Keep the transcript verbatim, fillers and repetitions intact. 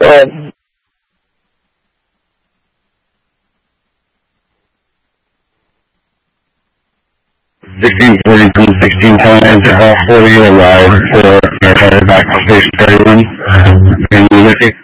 Um, sixteen forty-two, sixteen times, uh, forty arrived for narcotic back on station thirty-one. And we look at